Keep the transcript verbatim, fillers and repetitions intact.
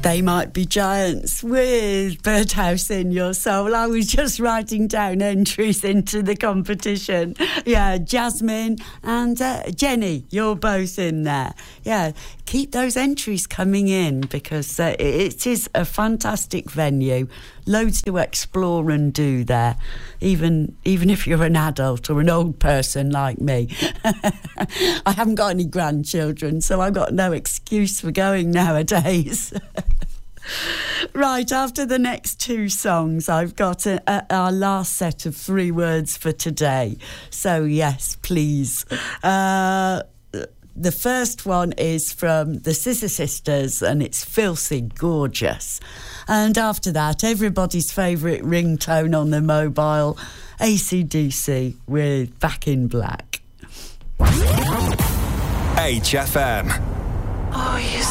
They Might Be Giants with Birdhouse in Your Soul. I was just writing down entries into the competition. Yeah, Jasmine and uh, Jenny, you're both in there. Yeah, keep those entries coming in because uh, it is a fantastic venue. Loads to explore and do there, even even if you're an adult or an old person like me. I haven't got any grandchildren, so I've got no excuse for going nowadays. Right, after the next two songs, I've got a, a, our last set of three words for today. So, yes, please. Uh, the first one is from the Scissor Sisters, and it's Filthy Gorgeous. And after that, everybody's favourite ringtone on the mobile, A C D C with Back in Black. H F M. Oh, you